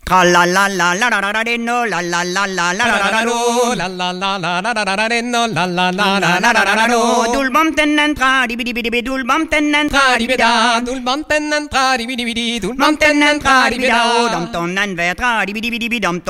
Tra la la la la la la la no la la la la la la la no la la la la la la la no la la la la la la no dul bam tenen tra di bidi bidi dul bam tenen tra di bida dul bam tenen tra di bidi bidi dul bam tenen tra di bida dam tonen ver tra di bidi bidi dam